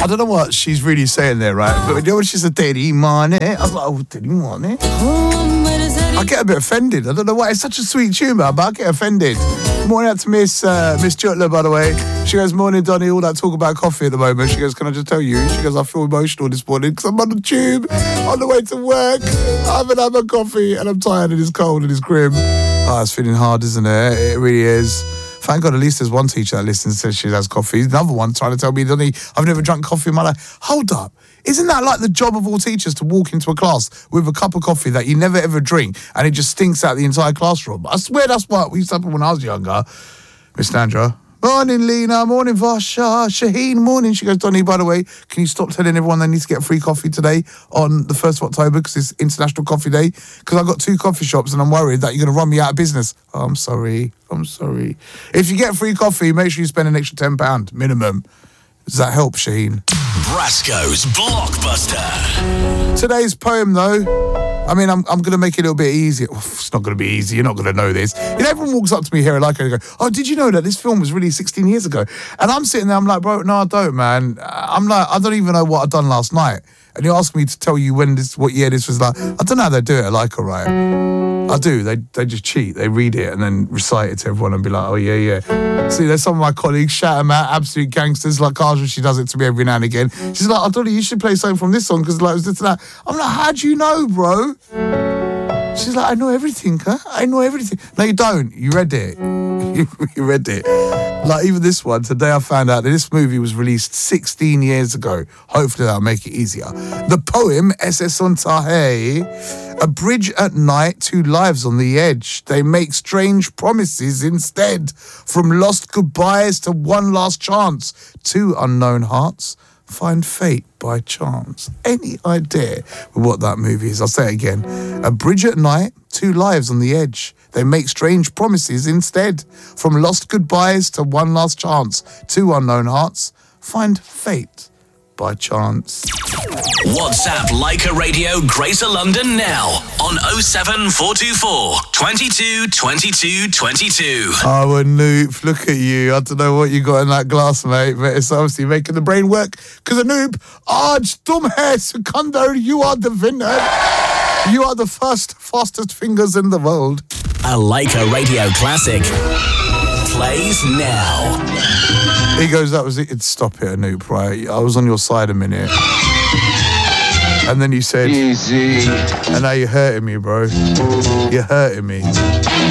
I don't know what she's really saying there, right? But you know when she said Teddy Money, I was like, oh, Teddy Money. I get a bit offended. I don't know why. It's such a sweet tumour, but I get offended. Morning out to Miss Jutler, by the way. She goes, morning, Donny. All that talk about coffee at the moment. She goes, can I just tell you? She goes, I feel emotional this morning because I'm on the tube on the way to work. I haven't had my coffee and I'm tired and it's cold and it's grim. Oh, it's feeling hard, isn't it? It really is. Thank God at least there's one teacher that listens and says she has coffee. Another one trying to tell me, Donny, I've never drunk coffee in my life. Hold up. Isn't that like the job of all teachers to walk into a class with a cup of coffee that you never ever drink and it just stinks out the entire classroom? I swear that's what we used to happen when I was younger. Miss Sandra. Morning, Lena. Morning, Vasha. Shaheen, morning. She goes, Donny, by the way, can you stop telling everyone they need to get free coffee today on the 1st of October because it's International Coffee Day? Because I've got 2 coffee shops and I'm worried that you're going to run me out of business. Oh, I'm sorry. If you get free coffee, make sure you spend an extra £10 minimum. Does that help, Shaheen? Brasco's Blockbuster. Today's poem, though, I mean, I'm going to make it a little bit easier. It's not going to be easy. You're not going to know this. You know, everyone walks up to me here and go, oh, did you know that this film was released 16 years ago? And I'm sitting there, I'm like, bro, no, I don't, man. I'm like, I don't even know what I've done last night. And you ask me to tell you what year this was like. I don't know how they do it at Leica, right? I do. They just cheat. They read it and then recite it to everyone and be like, oh, yeah. See, there's some of my colleagues, shout them out, absolute gangsters, like Aja, she does it to me every now and again. She's like, oh, Donny, you should play something from this song because like, it was this and that. I'm like, how do you know, bro? She's like, I know everything, huh? I know everything. No, you don't. You read it. You read it. Like, even this one, today I found out that this movie was released 16 years ago. Hopefully that'll make it easier. The poem, SS on Tahe, a bridge at night, 2 lives on the edge. They make strange promises instead. From lost goodbyes to one last chance. 2 unknown hearts find fate by chance. Any idea what that movie is? I'll say it again. A bridge at night, 2 lives on the edge. They make strange promises instead. From lost goodbyes to one last chance. 2 unknown hearts find fate by chance. WhatsApp Leica Radio Greater London now on 07424 22 22 22. Oh, Anoop, look at you. I don't know what you got in that glass, mate, but it's obviously making the brain work. Because Anoop, Aj tum hai Sikandar, you are the winner. You are the fastest fingers in the world. A Leica Radio classic plays now. He goes, that was it. Stop it, Anoop, right? I was on your side a minute. And then you said, easy. And now you're hurting me, bro. You're hurting me.